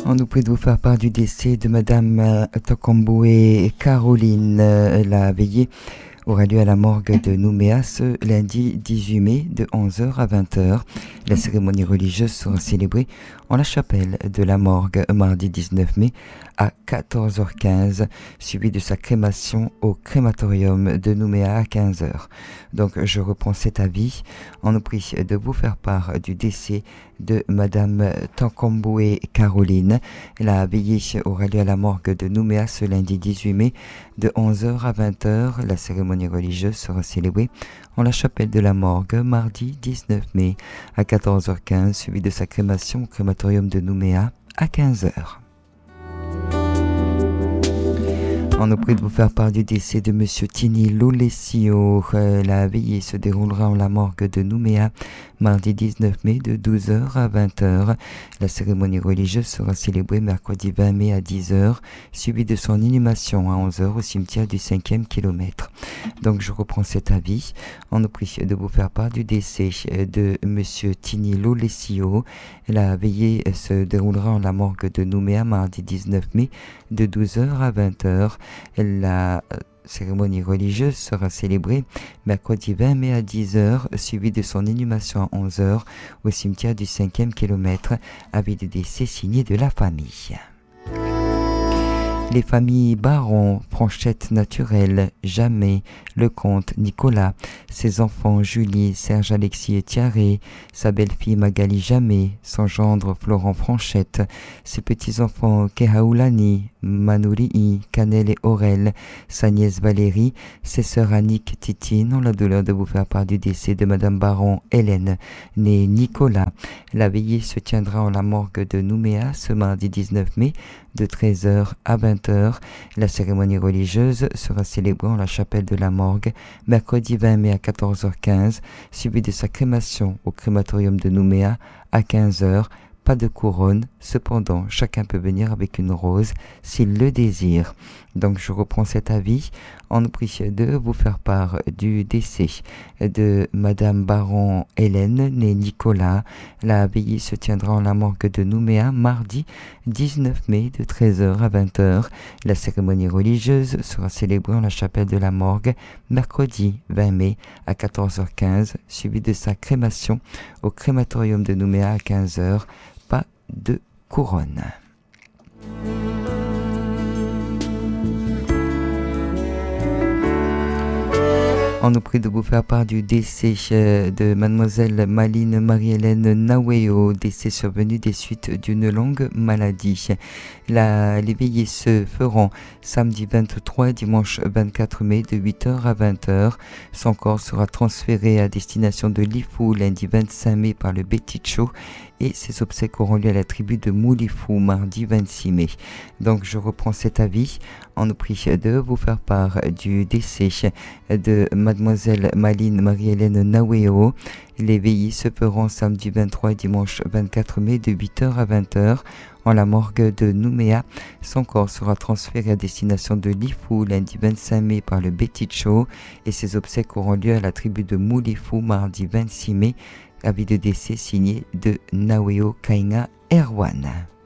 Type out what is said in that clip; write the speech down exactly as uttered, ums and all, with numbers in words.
On nous prie de vous faire part du décès de Madame euh, Tokamboué Caroline. Euh, La veillée aura lieu à la morgue de Nouméa ce lundi dix-huit mai de onze heures à vingt heures. La cérémonie religieuse sera célébrée en la chapelle de la morgue mardi dix-neuf mai à quatorze heures quinze, suivi de sa crémation au crématorium de Nouméa à quinze heures. Donc je reprends cet avis. On nous prie de vous faire part du décès de Madame Tokamboué Caroline. La veillée aura lieu à la morgue de Nouméa ce lundi dix-huit mai de onze heures à vingt heures. La cérémonie religieuse sera célébrée en la chapelle de la morgue mardi dix-neuf mai à quatorze heures quinze, suivi de sa crémation au crématorium de Nouméa à quinze heures. On nous prie de vous faire part du décès de Monsieur Tini Lolesio. La veillée se déroulera en la morgue de Nouméa mardi dix-neuf mai de douze heures à vingt heures. La cérémonie religieuse sera célébrée mercredi vingt mai à dix heures, suivie de son inhumation à onze heures au cimetière du cinquième kilomètre. Donc je reprends cet avis. On nous prie de vous faire part du décès de Monsieur Tini Lolesio. La veillée se déroulera en la morgue de Nouméa mardi dix-neuf mai de douze heures à vingt heures. La cérémonie religieuse sera célébrée mercredi vingt mai à dix heures, suivie de son inhumation à onze heures au cimetière du cinquième kilomètre, avec des décès signés de la famille. Les familles Baron, Franchette Naturelle, Jamais, Lecomte, Nicolas, ses enfants Julie, Serge Alexis et Thierry, sa belle-fille Magali Jamais, son gendre Florent Franchette, ses petits-enfants Kehaoulani, Manourii, Canel et Aurel, sa nièce Valérie, ses sœurs Annick, Titine ont la douleur de vous faire part du décès de Madame Baron Hélène, née Nicolas. La veillée se tiendra en la morgue de Nouméa ce mardi dix-neuf mai de treize heures à vingt heures. La cérémonie religieuse sera célébrée en la chapelle de la morgue mercredi vingt mai à quatorze heures quinze, suivie de sa crémation au crématorium de Nouméa à quinze heures. Pas de couronne, cependant, chacun peut venir avec une rose s'il le désire. Donc je reprends cet avis. On nous prie de vous faire part du décès de Madame Baron Hélène, née Nicolas. La veillée se tiendra en la morgue de Nouméa mardi dix-neuf mai de treize heures à vingt heures. La cérémonie religieuse sera célébrée en la chapelle de la morgue mercredi vingt mai à quatorze heures quinze, suivie de sa crémation au crématorium de Nouméa à quinze heures. Pas de couronne. On nous prie de vous faire part du décès de Mademoiselle Maline Marie-Hélène Naweo, décès survenu des suites d'une longue maladie. La, les veillées se feront samedi vingt-trois et dimanche vingt-quatre mai de huit heures à vingt heures. Son corps sera transféré à destination de Lifou lundi vingt-cinq mai par le Beticho et ses obsèques auront lieu à la tribu de Moulifou mardi vingt-six mai. Donc je reprends cet avis. On nous prie de vous faire part du décès de Mademoiselle Maline Marie-Hélène Naweo. Les veillées se feront samedi vingt-trois et dimanche vingt-quatre mai de huit heures à vingt heures en la morgue de Nouméa. Son corps sera transféré à destination de Lifou lundi vingt-cinq mai par le Beticho et ses obsèques auront lieu à la tribu de Moulifou mardi vingt-six mai. Avis de décès signé de Naweo Kainga Erwan.